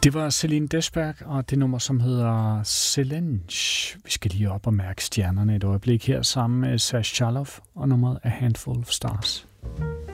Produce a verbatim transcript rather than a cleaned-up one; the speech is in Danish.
Det var Celine Desberg og det nummer, som hedder Celine. Vi skal lige op og mærke stjernerne et øjeblik her sammen med Sash Charloff og nummeret A Handful of Stars.